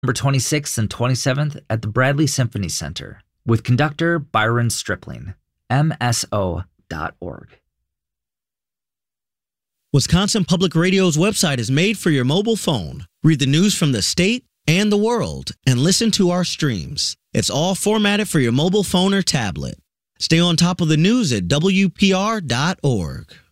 November 26th and 27th at the Bradley Symphony Center with conductor Byron Stripling, mso.org. Wisconsin Public Radio's website is made for your mobile phone. Read the news from the state and the world and listen to our streams. It's all formatted for your mobile phone or tablet. Stay on top of the news at WPR.org.